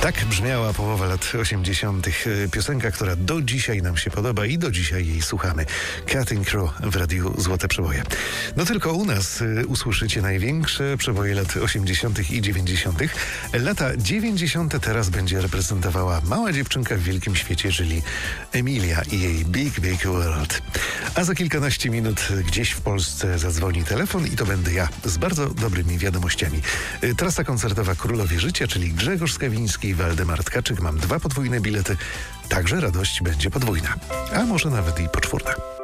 Tak brzmiała połowa lat 80. Piosenka, która do dzisiaj nam się podoba i do dzisiaj jej słuchamy. Cutting Crow w radiu Złote Przeboje. No tylko u nas usłyszycie największe przeboje lat 80. i 90. Lata 90. teraz będzie reprezentowała mała dziewczynka w wielkim świecie, czyli Emilia i jej Big Big World. A za kilkanaście minut gdzieś w Polsce zadzwoni telefon i to będę ja z bardzo dobrymi wiadomościami. Trasa koncertowa Królowie Życia, czyli Grzegorz Skawiński i Waldemar Tkaczyk. Mam 2 podwójne bilety, także radość będzie podwójna, a może nawet i poczwórna.